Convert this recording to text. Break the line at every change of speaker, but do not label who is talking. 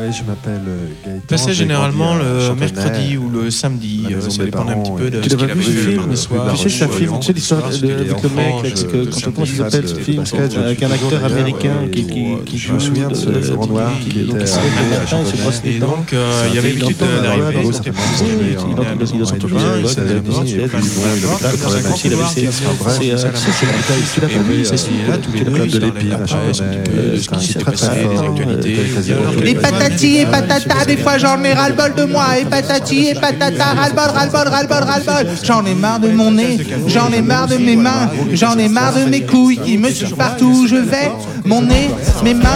je m'appelle Gaëtan.
Passait généralement le mercredi ou le samedi, ça dépendait un petit peu de ce qu'il avait
vu le film
le soir.
Tu sais, c'est un film, tu sais l'histoire avec le mec, comment il s'appelle ce film, avec un acteur américain qui joue.
Je me souviens de ce grand noir qui était
Et donc, il y avait l'habitude d'arriver.
Il a son tout
Les patati et patata, des fois j'en ai ras-le-bol de moi. Et patati et patata, ras-le-bol, ras-le-bol, ras-le-bol, ras-le-bol. J'en ai marre de mon nez, j'en ai marre de mes mains, j'en ai marre de mes couilles qui me suivent partout où je vais. Mon nez, mes mains,